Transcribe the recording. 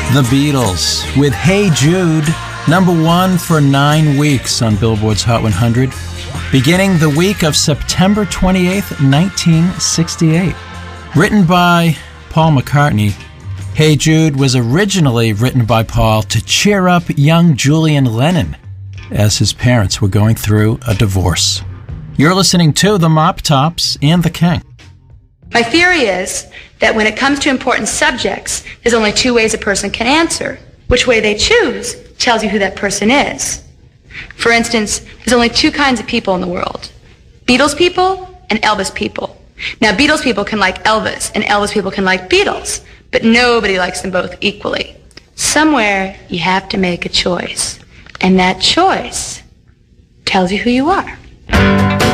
The Beatles with Hey Jude, #1 for 9 weeks on Billboard's Hot 100, beginning the week of September 28th, 1968. Written by Paul McCartney, Hey Jude was originally written by Paul to cheer up young Julian Lennon as his parents were going through a divorce. You're listening to the Mop Tops and the King. My theory is that when it comes to important subjects, there's only 2 ways a person can answer. Which way they choose tells you who that person is. For instance, there's only 2 kinds of people in the world: Beatles people and Elvis people. Now, Beatles people can like Elvis, and Elvis people can like Beatles, but nobody likes them both equally. Somewhere, you have to make a choice, and that choice tells you who you are.